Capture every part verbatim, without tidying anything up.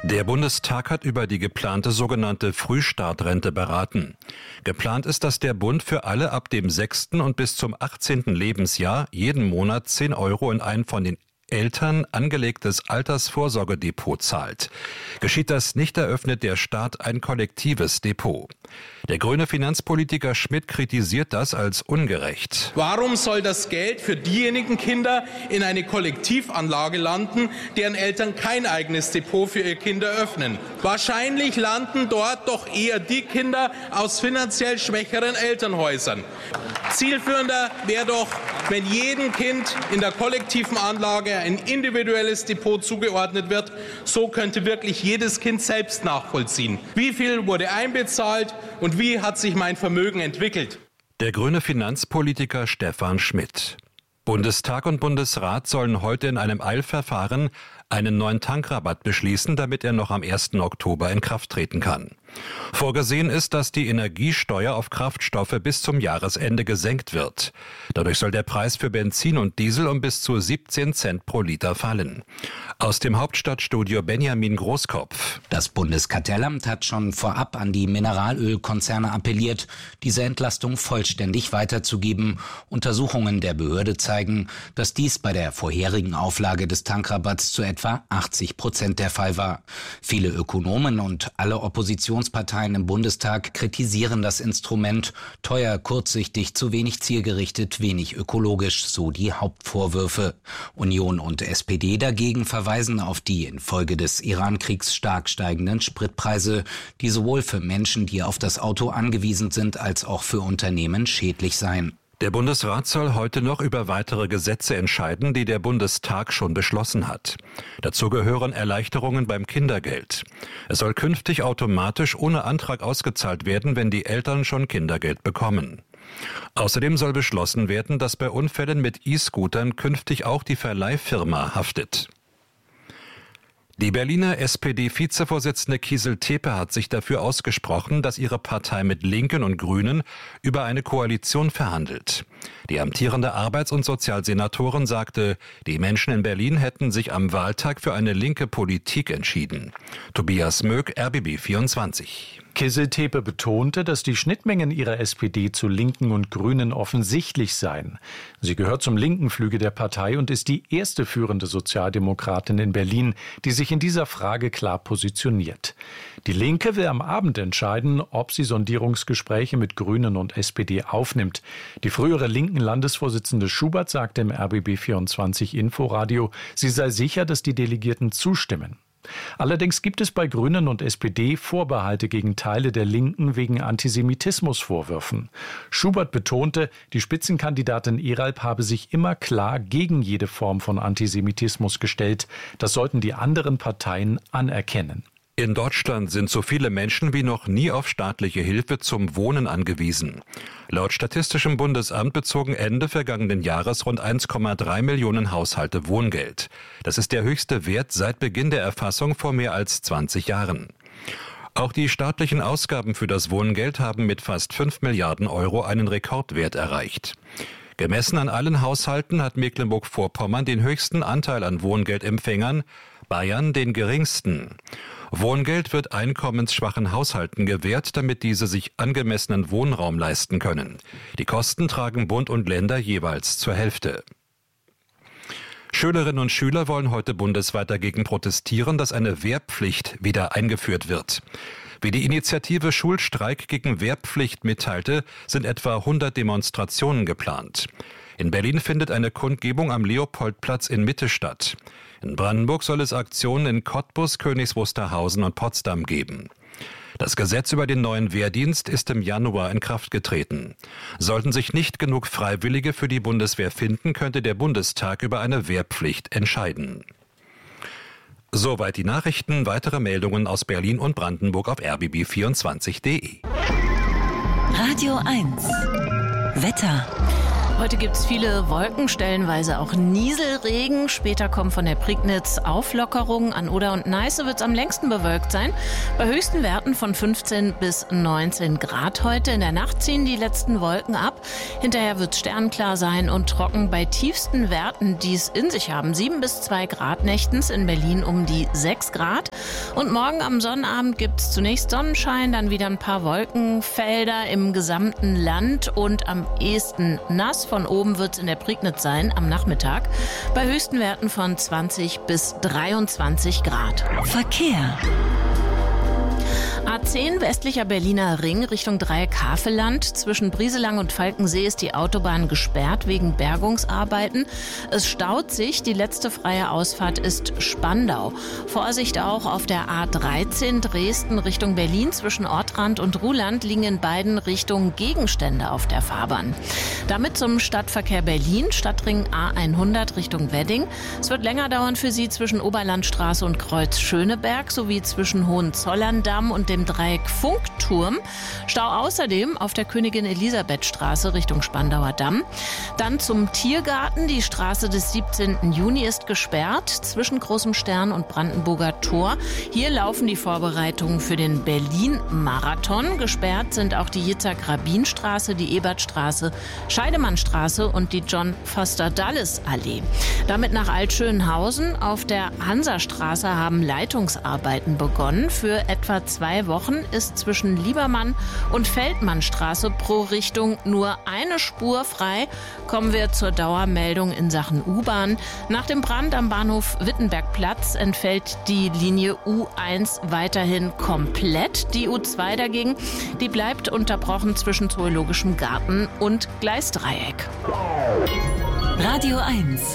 Der Bundestag hat über die geplante sogenannte Frühstartrente beraten. Geplant ist, dass der Bund für alle ab dem sechsten und bis zum achtzehnten Lebensjahr jeden Monat zehn Euro in ein von den Eltern angelegtes Altersvorsorgedepot zahlt. Geschieht das nicht, eröffnet der Staat ein kollektives Depot. Der grüne Finanzpolitiker Schmidt kritisiert das als ungerecht. Warum soll das Geld für diejenigen Kinder in eine Kollektivanlage landen, deren Eltern kein eigenes Depot für ihre Kinder öffnen? Wahrscheinlich landen dort doch eher die Kinder aus finanziell schwächeren Elternhäusern. Zielführender wäre doch, wenn jedem Kind in der kollektiven Anlage ein individuelles Depot zugeordnet wird. So könnte wirklich jedes Kind selbst nachvollziehen, wie viel wurde einbezahlt und wie hat sich mein Vermögen entwickelt. Der grüne Finanzpolitiker Stefan Schmidt. Bundestag und Bundesrat sollen heute in einem Eilverfahren einen neuen Tankrabatt beschließen, damit er noch am ersten Oktober in Kraft treten kann. Vorgesehen ist, dass die Energiesteuer auf Kraftstoffe bis zum Jahresende gesenkt wird. Dadurch soll der Preis für Benzin und Diesel um bis zu siebzehn Cent pro Liter fallen. Aus dem Hauptstadtstudio Benjamin Großkopf. Das Bundeskartellamt hat schon vorab an die Mineralölkonzerne appelliert, diese Entlastung vollständig weiterzugeben. Untersuchungen der Behörde zeigen, dass dies bei der vorherigen Auflage des Tankrabatts zu etwa achtzig Prozent der Fall war. Viele Ökonomen und alle Oppositionsparteien im Bundestag kritisieren das Instrument. Teuer, kurzsichtig, zu wenig zielgerichtet, wenig ökologisch, so die Hauptvorwürfe. Union und S P D dagegen verweisen auf die infolge des Iran-Kriegs stark steigenden Spritpreise, die sowohl für Menschen, die auf das Auto angewiesen sind, als auch für Unternehmen schädlich seien. Der Bundesrat soll heute noch über weitere Gesetze entscheiden, die der Bundestag schon beschlossen hat. Dazu gehören Erleichterungen beim Kindergeld. Es soll künftig automatisch ohne Antrag ausgezahlt werden, wenn die Eltern schon Kindergeld bekommen. Außerdem soll beschlossen werden, dass bei Unfällen mit E-Scootern künftig auch die Verleihfirma haftet. Die Berliner S P D-Vizevorsitzende Kießel-Tepe hat sich dafür ausgesprochen, dass ihre Partei mit Linken und Grünen über eine Koalition verhandelt. Die amtierende Arbeits- und Sozialsenatorin sagte, die Menschen in Berlin hätten sich am Wahltag für eine linke Politik entschieden. Tobias Möck, R B B vierundzwanzig. Kießel-Tepe betonte, dass die Schnittmengen ihrer S P D zu Linken und Grünen offensichtlich seien. Sie gehört zum linken Flügel der Partei und ist die erste führende Sozialdemokratin in Berlin, die sich in dieser Frage klar positioniert. Die Linke will am Abend entscheiden, ob sie Sondierungsgespräche mit Grünen und S P D aufnimmt. Die frühere linken Landesvorsitzende Schubert sagte im R B B vierundzwanzig Inforadio, sie sei sicher, dass die Delegierten zustimmen. Allerdings gibt es bei Grünen und S P D Vorbehalte gegen Teile der Linken wegen Antisemitismusvorwürfen. Schubert betonte, die Spitzenkandidatin Eralp habe sich immer klar gegen jede Form von Antisemitismus gestellt. Das sollten die anderen Parteien anerkennen. In Deutschland sind so viele Menschen wie noch nie auf staatliche Hilfe zum Wohnen angewiesen. Laut Statistischem Bundesamt bezogen Ende vergangenen Jahres rund eins Komma drei Millionen Haushalte Wohngeld. Das ist der höchste Wert seit Beginn der Erfassung vor mehr als zwanzig Jahren. Auch die staatlichen Ausgaben für das Wohngeld haben mit fast fünf Milliarden Euro einen Rekordwert erreicht. Gemessen an allen Haushalten hat Mecklenburg-Vorpommern den höchsten Anteil an Wohngeldempfängern, Bayern den geringsten. Wohngeld wird einkommensschwachen Haushalten gewährt, damit diese sich angemessenen Wohnraum leisten können. Die Kosten tragen Bund und Länder jeweils zur Hälfte. Schülerinnen und Schüler wollen heute bundesweit dagegen protestieren, dass eine Wehrpflicht wieder eingeführt wird. Wie die Initiative Schulstreik gegen Wehrpflicht mitteilte, sind etwa hundert Demonstrationen geplant. In Berlin findet eine Kundgebung am Leopoldplatz in Mitte statt. In Brandenburg soll es Aktionen in Cottbus, Königs Wusterhausen und Potsdam geben. Das Gesetz über den neuen Wehrdienst ist im Januar in Kraft getreten. Sollten sich nicht genug Freiwillige für die Bundeswehr finden, könnte der Bundestag über eine Wehrpflicht entscheiden. Soweit die Nachrichten. Weitere Meldungen aus Berlin und Brandenburg auf r b b vierundzwanzig punkt d e. Radio eins. Wetter. Heute gibt es viele Wolken, stellenweise auch Nieselregen. Später kommen von der Prignitz Auflockerungen. An Oder und Neiße wird es am längsten bewölkt sein. Bei höchsten Werten von fünfzehn bis neunzehn Grad heute. In der Nacht ziehen die letzten Wolken ab. Hinterher wird es sternklar sein und trocken bei tiefsten Werten, die es in sich haben. sieben bis zwei Grad nächtens, in Berlin um die sechs Grad. Und morgen am Sonnabend gibt es zunächst Sonnenschein, dann wieder ein paar Wolkenfelder im gesamten Land und am ehesten nass. Von oben wird es in der Prignitz sein am Nachmittag. Bei höchsten Werten von zwanzig bis dreiundzwanzig Grad. Verkehr. A zehn westlicher Berliner Ring Richtung Dreieck-Havelland. Zwischen Brieselang und Falkensee ist die Autobahn gesperrt wegen Bergungsarbeiten. Es staut sich. Die letzte freie Ausfahrt ist Spandau. Vorsicht auch auf der A dreizehn Dresden Richtung Berlin. Zwischen Ortrand und Ruhland liegen in beiden Richtungen Gegenstände auf der Fahrbahn. Damit zum Stadtverkehr Berlin, Stadtring A hundert Richtung Wedding. Es wird länger dauern für Sie zwischen Oberlandstraße und Kreuz Schöneberg sowie zwischen Hohenzollern-Damm und dem Dreieck Funkturm. Stau außerdem auf der Königin-Elisabeth-Straße Richtung Spandauer Damm. Dann zum Tiergarten. Die Straße des siebzehnten Juni ist gesperrt zwischen Großem Stern und Brandenburger Tor. Hier laufen die Vorbereitungen für den Berlin-Marathon. Gesperrt sind auch die Yitzhak-Rabin-Straße, die Ebertstraße, Scheidemannstraße und die John-Foster-Dulles-Allee. Damit nach Altschönhausen. Auf der Hansastraße haben Leitungsarbeiten begonnen. Für etwa zwei Wochen ist zwischen Liebermann und Feldmannstraße pro Richtung nur eine Spur frei. Kommen wir zur Dauermeldung in Sachen U-Bahn. Nach dem Brand am Bahnhof Wittenbergplatz entfällt die Linie U eins weiterhin komplett. Die U zwei dagegen, die bleibt unterbrochen zwischen Zoologischem Garten und Gleisdreieck. Radio eins.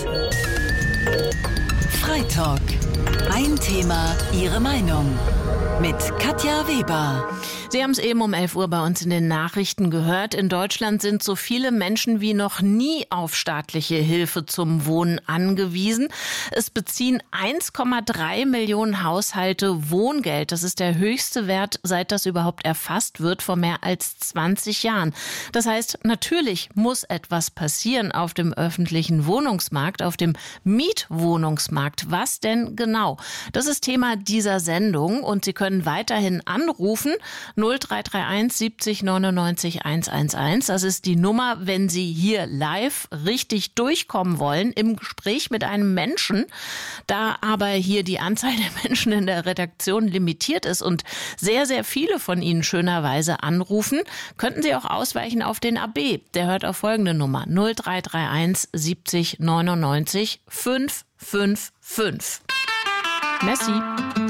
Freitalk. Ein Thema, Ihre Meinung. Mit Katja Weber. Sie haben es eben um elf Uhr bei uns in den Nachrichten gehört. In Deutschland sind so viele Menschen wie noch nie auf staatliche Hilfe zum Wohnen angewiesen. Es beziehen eins Komma drei Millionen Haushalte Wohngeld. Das ist der höchste Wert, seit das überhaupt erfasst wird, vor mehr als zwanzig Jahren. Das heißt, natürlich muss etwas passieren auf dem öffentlichen Wohnungsmarkt, auf dem Mietwohnungsmarkt. Was denn genau? Das ist Thema dieser Sendung und Sie können weiterhin anrufen. null drei drei eins siebzig neunundneunzig hundertelf. Das ist die Nummer, wenn Sie hier live richtig durchkommen wollen im Gespräch mit einem Menschen. Da aber hier die Anzahl der Menschen in der Redaktion limitiert ist und sehr, sehr viele von Ihnen schönerweise anrufen, könnten Sie auch ausweichen auf den A B. Der hört auf folgende Nummer: null drei drei eins siebzig neunundneunzig fünfhundertfünfundfünfzig. Merci.